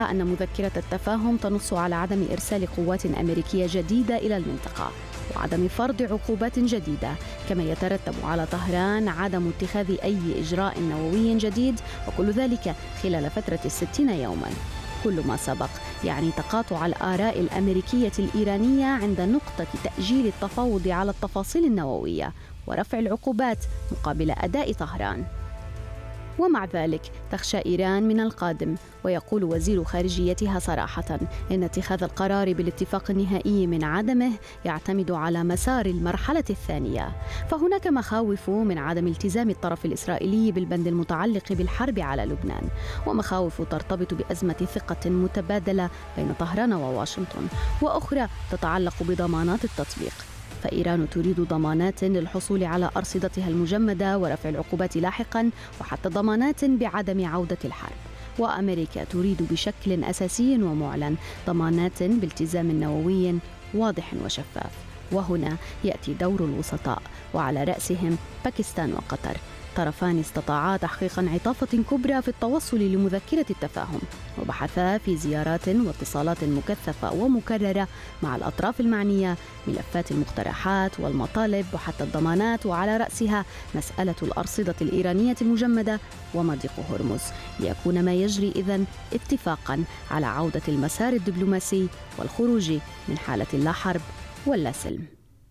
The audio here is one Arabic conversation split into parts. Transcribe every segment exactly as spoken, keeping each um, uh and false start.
أن مذكرة التفاهم تنص على عدم إرسال قوات أمريكية جديدة إلى المنطقة وعدم فرض عقوبات جديدة، كما يترتب على طهران عدم اتخاذ أي إجراء نووي جديد، وكل ذلك خلال فترة الستين يوماً. كل ما سبق يعني تقاطع الآراء الأمريكية الإيرانية عند نقطة تأجيل التفاوض على التفاصيل النووية ورفع العقوبات مقابل أداء طهران. ومع ذلك تخشى إيران من القادم، ويقول وزير خارجيتها صراحة إن اتخاذ القرار بالاتفاق النهائي من عدمه يعتمد على مسار المرحلة الثانية. فهناك مخاوف من عدم التزام الطرف الإسرائيلي بالبند المتعلق بالحرب على لبنان، ومخاوف ترتبط بأزمة ثقة متبادلة بين طهران وواشنطن، وأخرى تتعلق بضمانات التطبيق. فإيران تريد ضمانات للحصول على أرصدتها المجمدة ورفع العقوبات لاحقاً، وحتى ضمانات بعدم عودة الحرب. وأمريكا تريد بشكل أساسي ومعلن ضمانات بالتزام نووي واضح وشفاف. وهنا يأتي دور الوسطاء، وعلى رأسهم باكستان وقطر، طرفان استطاعا تحقيق انعطافة كبرى في التوصل لمذكرة التفاهم، وبحثا في زيارات واتصالات مكثفة ومكررة مع الأطراف المعنية ملفات المقترحات والمطالب وحتى الضمانات، وعلى رأسها مسألة الأرصدة الإيرانية المجمدة ومضيق هرمز، ليكون ما يجري إذن اتفاقا على عودة المسار الدبلوماسي والخروج من حالة لا حرب ولا سلم.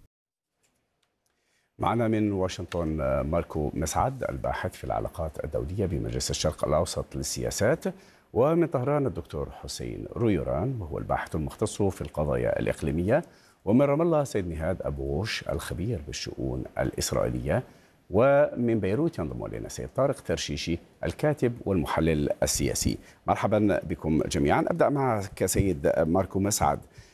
معنا من واشنطن ماركو مسعد الباحث في العلاقات الدولية بمجلس الشرق الأوسط للسياسات، ومن طهران الدكتور حسين رويوران وهو الباحث المختص في القضايا الإقليمية، ومن رام الله سيد نهاد أبوش الخبير بالشؤون الإسرائيلية، ومن بيروت ينضم إلينا سيد طارق ترشيشي الكاتب والمحلل السياسي. مرحبا بكم جميعا. أبدأ معك سيد ماركو مسعد.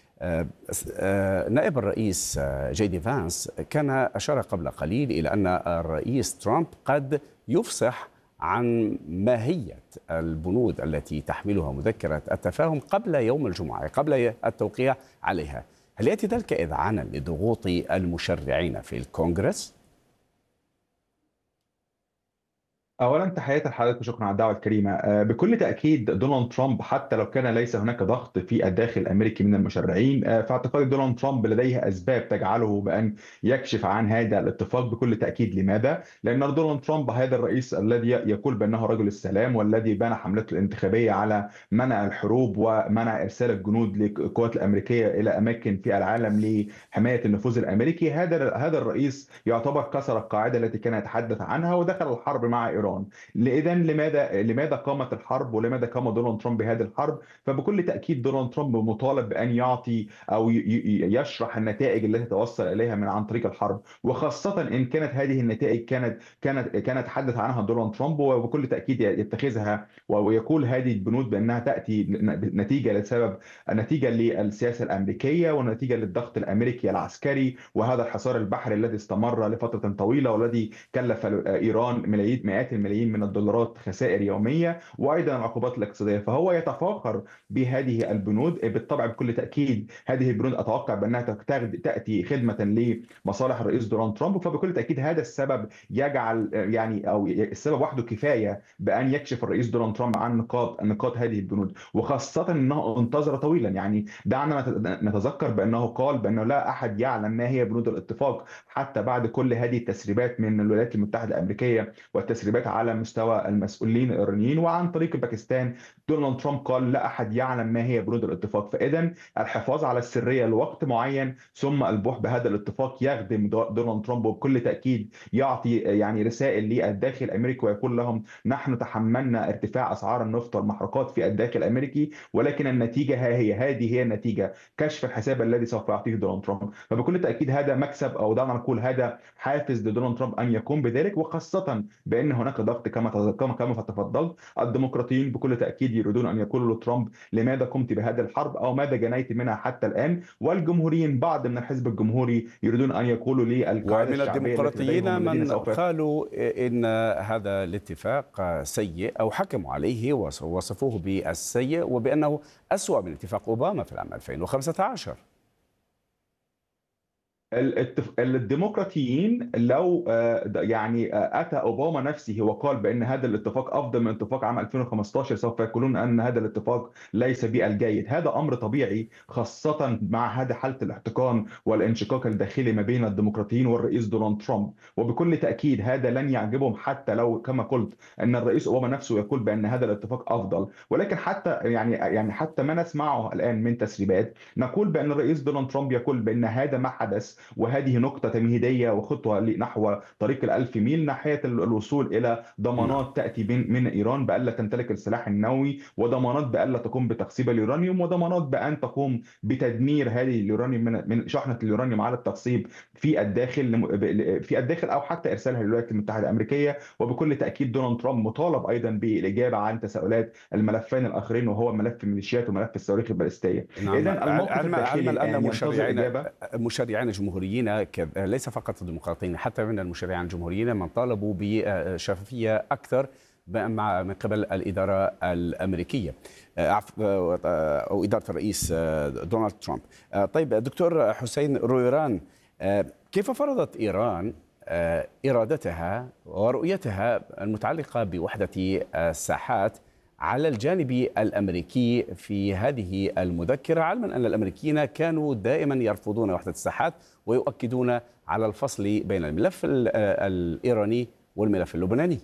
نائب الرئيس جي دي فانس كان أشار قبل قليل إلى أن الرئيس ترامب قد يفصح عن ماهية البنود التي تحملها مذكرة التفاهم قبل يوم الجمعة، قبل التوقيع عليها. هل يأتي ذلك إذعانا لضغوط المشرعين في الكونغرس؟ اولا تحياتي لحضرتك وشكرا على الدعوه الكريمه. بكل تاكيد دونالد ترامب حتى لو كان ليس هناك ضغط في الداخل الامريكي من المشرعين، فاعتقادي دونالد ترامب لديه اسباب تجعله بان يكشف عن هذا الاتفاق بكل تاكيد. لماذا؟ لان دونالد ترامب هذا الرئيس الذي يقول بانه رجل السلام، والذي بنى حملته الانتخابيه على منع الحروب ومنع ارسال الجنود للقوات الامريكيه الى اماكن في العالم لحمايه النفوذ الامريكي. هذا هذا الرئيس يعتبر كسر القاعده التي كان يتحدث عنها ودخل الحرب مع إيران. إذا لماذا لماذا قامت الحرب ولماذا قام دونالد ترامب بهذه الحرب؟ فبكل تأكيد دونالد ترامب مطالب بأن يعطي أو يشرح النتائج التي توصل إليها من عن طريق الحرب، وخاصة إن كانت هذه النتائج كانت كانت كانت تحدث عنها دونالد ترامب وبكل تأكيد يتخذها ويقول هذه البنود بأنها تأتي نتيجة لسبب نتيجة للسياسة الأمريكية ونتيجة للضغط الأمريكي العسكري وهذا الحصار البحري الذي استمر لفترة طويلة والذي كلف إيران ملايين مئات الملايين من الدولارات خسائر يومية، وأيضا العقوبات الاقتصادية. فهو يتفاخر بهذه البنود. بالطبع بكل تأكيد هذه البنود أتوقع بأنها تأتي خدمة لمصالح الرئيس دونالد ترامب، فبكل تأكيد هذا السبب يجعل يعني أو السبب وحده كفاية بأن يكشف الرئيس دونالد ترامب عن نقاط نقاط هذه البنود، وخاصة أنه انتظر طويلا. يعني دعنا نتذكر بأنه قال بأنه لا أحد يعلم ما هي بنود الاتفاق حتى بعد كل هذه التسريبات من الولايات المتحدة الأمريكية والتسريبات على مستوى المسؤولين الإيرانيين وعن طريق باكستان. دونالد ترامب قال لا أحد يعلم ما هي بنود الاتفاق. فإذا الحفاظ على السرية لوقت معين ثم البوح بهذا الاتفاق يخدم دونالد ترامب، وبكل تأكيد يعطي يعني رسائل للداخل الأمريكي ويقول لهم نحن تحملنا ارتفاع أسعار النفط والمحروقات في الداخل الأمريكي، ولكن النتيجة ها هي هذه هي النتيجة، كشف الحساب الذي سوف يعطيه دونالد ترامب. فبكل تأكيد هذا مكسب أو دعنا نقول هذا حافز لدونالد ترامب أن يقوم بذلك، وخاصة بأن هناك ضغط كما كما تفضلت. الديمقراطيين بكل تأكيد يريدون أن يقولوا لترامب لماذا قمت بهذه الحرب أو ماذا جنيت منها حتى الآن، والجمهوريين بعض من الحزب الجمهوري يريدون أن يقولوا للقاعدة ومن الشعبية الديمقراطيين من قالوا إن هذا الاتفاق سيء أو حكموا عليه ووصفوه بالسيء وبأنه أسوأ من اتفاق أوباما في العام ألفين وخمسة عشر. الديمقراطيين لو آه، يعني آه، اتى اوباما نفسه وقال بان هذا الاتفاق افضل من اتفاق عام ألفين وخمستاشر، سوف يقولون ان هذا الاتفاق ليس بالجيد. هذا امر طبيعي، خاصه مع هذه حاله الاحتقان والانشقاق الداخلي ما بين الديمقراطيين والرئيس دونالد ترامب. وبكل تاكيد هذا لن يعجبهم، حتى لو كما قلت ان الرئيس اوباما نفسه يقول بان هذا الاتفاق افضل. ولكن حتى يعني يعني حتى ما نسمعه الان من تسريبات، نقول بان الرئيس دونالد ترامب يقول بان هذا ما حدث، وهذه نقطة تمهيدية وخطوة نحو طريق الألف ميل ناحية الوصول إلى نعم. ضمانات تأتي من من إيران بألا تمتلك السلاح النووي، وضمانات بألا تقوم بتخصيب اليورانيوم، وضمانات بأن تقوم بتدمير هذه اليورانيوم من من شحنة اليورانيوم على التخصيب في الداخل في الداخل أو حتى إرسالها للولايات المتحدة الأمريكية. وبكل تأكيد دونالد ترامب مطالب أيضا بالإجابة عن تساؤلات الملفين الآخرين، وهو ملف الميليشيات وملف الصواريخ الباليستية. نعم. إذا الموقف علما الداخلي علما ان الآن ينتظر مشرعين إجابة. مشرعين جمهوريين كذ- ليس فقط الديمقراطيين، حتى من المشرعين الجمهوريين من طالبوا بشفافيه اكثر مع من قبل الاداره الامريكيه عف- او اداره الرئيس دونالد ترامب. طيب دكتور حسين رويران، كيف فرضت ايران ارادتها ورؤيتها المتعلقه بوحده الساحات على الجانب الأمريكي في هذه المذكرة، علما أن الأمريكيين كانوا دائما يرفضون وحدة الساحات ويؤكدون على الفصل بين الملف الإيراني والملف اللبناني؟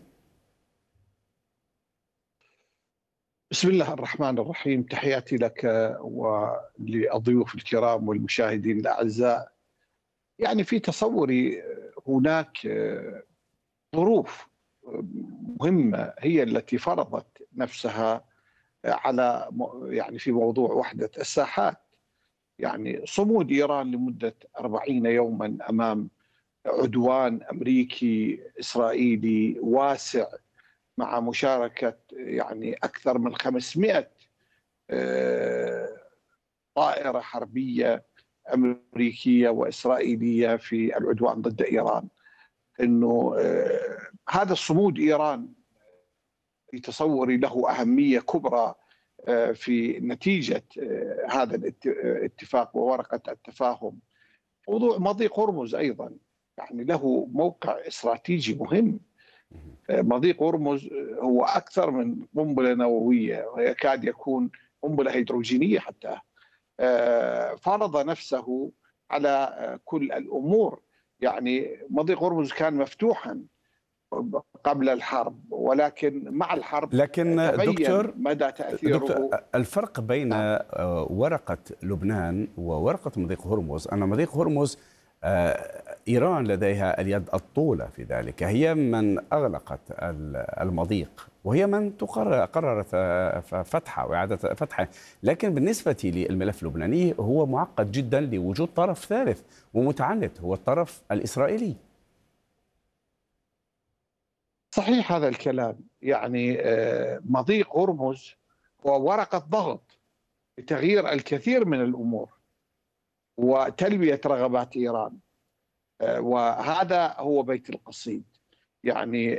بسم الله الرحمن الرحيم، تحياتي لك وللضيوف الكرام والمشاهدين الأعزاء. يعني في تصوري هناك ظروف مهمة هي التي فرضت نفسها على يعني في موضوع وحدة الساحات. يعني صمود إيران لمدة أربعين يوما أمام عدوان أمريكي إسرائيلي واسع، مع مشاركة يعني أكثر من خمسمائة طائرة حربية أمريكية وإسرائيلية في العدوان ضد إيران. إنه هذا الصمود إيران في تصوري له أهمية كبرى في نتيجة هذا الاتفاق وورقة التفاهم. موضوع مضيق هرمز أيضا يعني له موقع استراتيجي مهم. مضيق هرمز هو أكثر من قنبلة نووية، ويكاد يكون قنبلة هيدروجينية حتى. فرض نفسه على كل الأمور. يعني مضيق هرمز كان مفتوحا قبل الحرب، ولكن مع الحرب لكن دكتور مدى تأثيره. دكتور الفرق بين ورقة لبنان وورقة مضيق هرمز أن مضيق هرمز إيران لديها اليد الطولة في ذلك، هي من أغلقت المضيق وهي من قررت فتحه وإعادة فتحه. لكن بالنسبة للملف اللبناني هو معقد جدا لوجود طرف ثالث ومتعنت، هو الطرف الإسرائيلي. صحيح هذا الكلام. يعني مضيق هرمز هو ورقة ضغط لتغيير الكثير من الأمور وتلبية رغبات إيران، وهذا هو بيت القصيد. يعني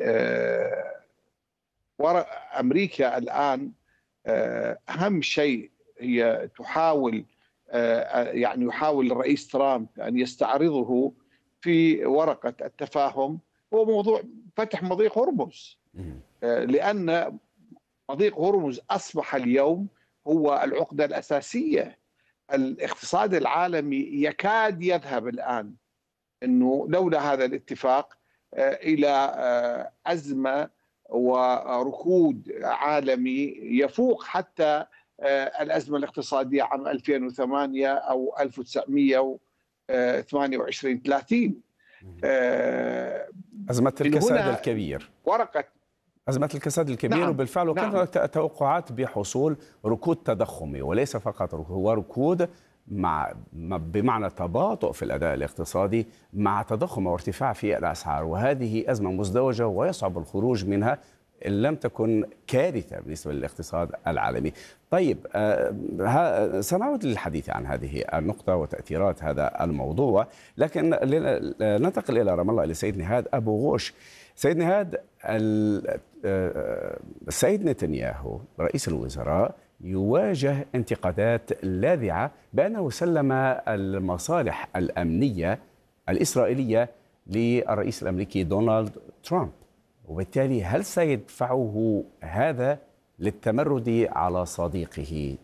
أمريكا الآن أهم شيء هي تحاول يعني يحاول الرئيس ترامب أن يستعرضه في ورقة التفاهم هو موضوع فتح مضيق هرمز، لأن مضيق هرمز أصبح اليوم هو العقدة الأساسية. الاقتصاد العالمي يكاد يذهب الآن أنه لولا هذا الاتفاق إلى أزمة وركود عالمي يفوق حتى الأزمة الاقتصادية عام ألفين وثمانية أو ألف وتسعمائة وثمانية وعشرين ثلاثين. أزمة الكساد الكبير، ورقة أزمة الكساد الكبير. نعم. وبالفعل وكانت هناك نعم. توقعات بحصول ركود تضخمي، وليس فقط ركود، هو ركود مع بمعنى تباطؤ في الأداء الاقتصادي مع تضخم وارتفاع في الأسعار، وهذه أزمة مزدوجة ويصعب الخروج منها إن لم تكن كارثة بالنسبة للاقتصاد العالمي. طيب آه سنعود للحديث عن هذه النقطة وتأثيرات هذا الموضوع، لكن ننتقل إلى رام الله، إلى سيد نهاد أبو غوش. سيد نهاد، السيد نتنياهو رئيس الوزراء يواجه انتقادات لاذعة بأنه سلم المصالح الأمنية الإسرائيلية للرئيس الأمريكي دونالد ترامب، وبالتالي هل سيدفعه هذا للتمرد على صديقه